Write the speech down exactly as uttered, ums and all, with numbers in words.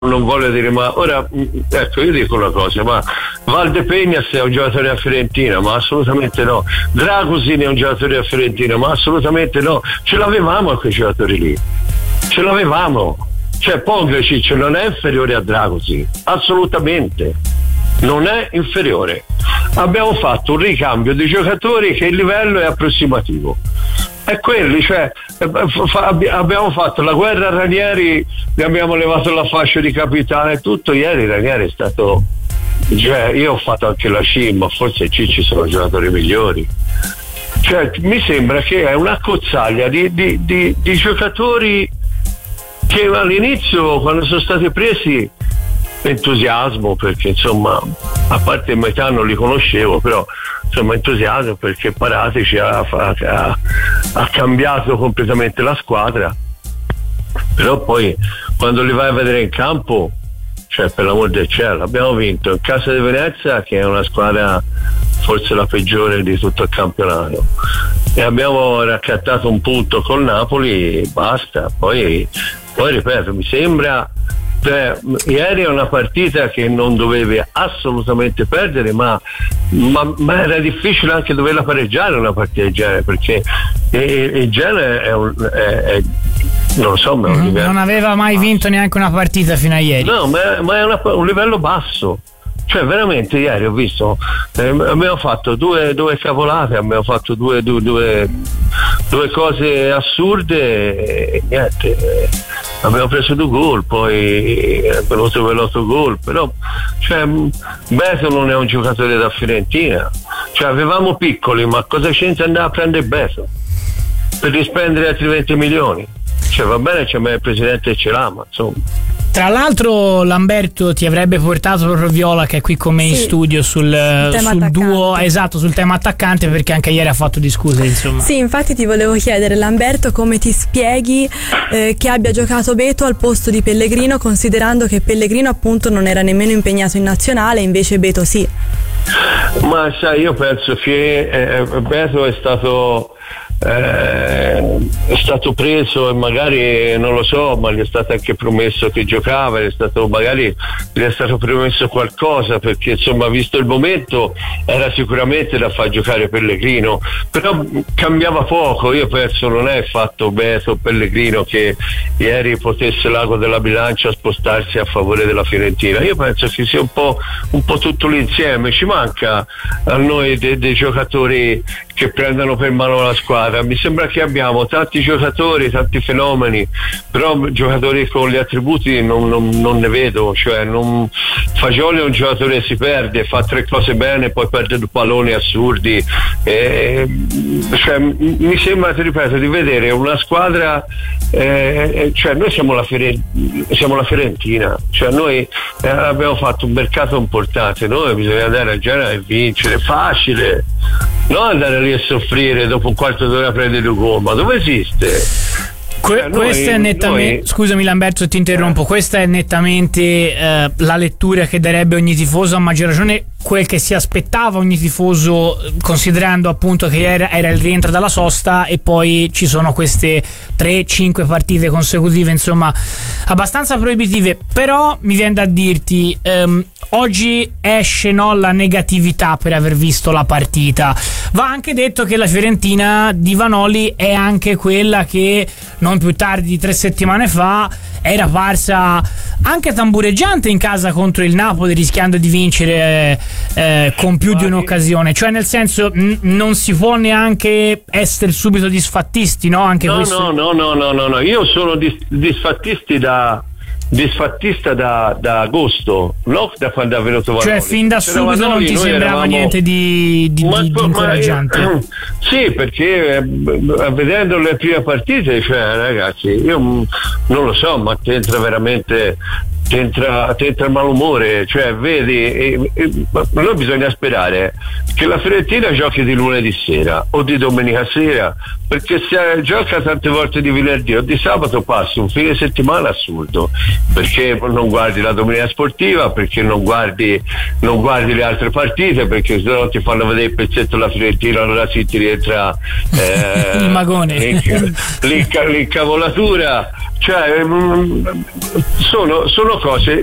non voglio dire, ma ora ecco, io dico una cosa, ma Valdepegnas è un giocatore a Fiorentina? Ma assolutamente no. Dragosin è un giocatore a Fiorentina? Ma assolutamente no. Ce l'avevamo a quei giocatori lì, ce l'avevamo. Cioè Pongracic non è inferiore a Dragosin, assolutamente non è inferiore. Abbiamo fatto un ricambio di giocatori che il livello è approssimativo. E quelli, cioè, abbiamo fatto la guerra a Ranieri, gli abbiamo levato la fascia di capitano e tutto. Ieri Ranieri è stato, cioè, io ho fatto anche la C I M, ma forse Cicci sono giocatori migliori. Cioè, mi sembra che è una cozzaglia di, di, di, di giocatori che all'inizio, quando sono stati presi, entusiasmo, perché insomma, a parte metà non li conoscevo, però insomma entusiasmo perché Paratici ha, ha, ha cambiato completamente la squadra. Però poi quando li vai a vedere in campo, cioè, per l'amor del cielo, abbiamo vinto in casa di Venezia, che è una squadra forse la peggiore di tutto il campionato, e abbiamo raccattato un punto col Napoli, basta. Poi, poi ripeto, mi sembra, cioè, ieri è una partita che non dovevi assolutamente perdere, ma, ma, ma era difficile anche doverla pareggiare una partita del genere, perché il genere è, un, è, è non lo so, ma è un livello, non aveva mai vinto neanche una partita fino a ieri. No, ma è, ma è una, un livello basso. Cioè veramente ieri ho visto, eh, abbiamo fatto due, due cavolate, abbiamo fatto due, due, due, due cose assurde e niente, eh, abbiamo preso due gol, poi è venuto per l'otto gol, però cioè, Beto non è un giocatore da Fiorentina, cioè avevamo piccoli, ma cosa c'entra andare a prendere Beto per rispendere altri venti milioni? Cioè va bene, c'è il presidente e ce l'ha, ma insomma. Tra l'altro Lamberto ti avrebbe portato proprio Viola, che è qui con me, sì, in studio sul, sul duo, esatto, sul tema attaccante, perché anche ieri ha fatto discutere, insomma. Sì, infatti ti volevo chiedere, Lamberto, come ti spieghi eh, che abbia giocato Beto al posto di Pellegrino, considerando che Pellegrino appunto non era nemmeno impegnato in nazionale, invece Beto sì. Ma sai, io penso che eh, Beto è stato Eh, è stato preso e magari non lo so, ma gli è stato anche promesso che giocava, gli è stato, magari gli è stato promesso qualcosa, perché insomma visto il momento era sicuramente da far giocare Pellegrino, però cambiava poco. Io penso non è fatto Beto Pellegrino che ieri potesse l'ago della bilancia spostarsi a favore della Fiorentina. Io penso che sia un po', un po' tutto l'insieme. Ci manca a noi dei, dei giocatori che prendano per mano la squadra. Mi sembra che abbiamo tanti giocatori, tanti fenomeni, però giocatori con gli attributi non, non, non ne vedo. Cioè non, Fagioli è un giocatore che si perde, fa tre cose bene, poi perde due palloni assurdi, e, cioè, mi sembra, ti ripeto, di vedere una squadra, eh, cioè noi siamo la, Fiore, siamo la Fiorentina, cioè noi eh, abbiamo fatto un mercato importante, noi bisogna andare a Genova e vincere, facile, non andare lì a soffrire dopo un quarto d'ora a prendere due gol, ma dove esiste? Que- cioè, noi, questa è nettamente, noi... scusami Lamberto, ti interrompo, questa è nettamente eh, la lettura che darebbe ogni tifoso, a maggior ragione quel che si aspettava ogni tifoso, considerando appunto che era, era il rientro dalla sosta e poi ci sono queste tre cinque partite consecutive, insomma abbastanza proibitive. Però mi viene da dirti, ehm, oggi esce no, la negatività per aver visto la partita. Va anche detto che la Fiorentina di Vanoli è anche quella che non più tardi di tre settimane fa era parsa anche tambureggiante in casa contro il Napoli, rischiando di vincere eh, con più di un'occasione. Cioè nel senso n- non si può neanche essere subito disfattisti, no? Anche no, questo... no, no, no, no, no, no, io sono dis- disfattisti da disfattista da, da agosto, non da quando è venuto Vanoli. Cioè fin da subito Vanoli, non ti sembrava eravamo... niente di, di, ma, di, di incoraggiante? Ma, eh, sì, perché eh, vedendo le prime partite, cioè ragazzi, io non lo so, ma ti entra veramente ti entra, ti entra il malumore, cioè vedi, e, e, noi bisogna sperare che la Fiorentina giochi di lunedì sera o di domenica sera, perché se gioca tante volte di venerdì o di sabato passi un fine settimana assurdo, perché non guardi la domenica sportiva, perché non guardi non guardi le altre partite, perché se no ti fanno vedere il pezzetto della Fiorentina, allora si ti rientra eh, il magone, l'inca, l'inca, l'incavolatura, Cioè, sono, sono cose